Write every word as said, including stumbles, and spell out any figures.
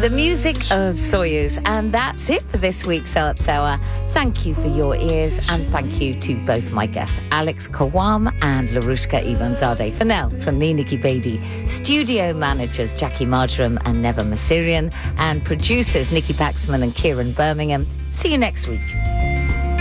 The music of Soyuz, and that's it for this week's Art Hour. Thank you for your ears, and thank you to both my guests, Alex Kawam and Larushka Ivanzadeh. For now, from me, Nikki Beattie, studio managers Jackie Marjoram and Neva Masirian, and producers Nikki Paxman and Kieran Birmingham. See you next week.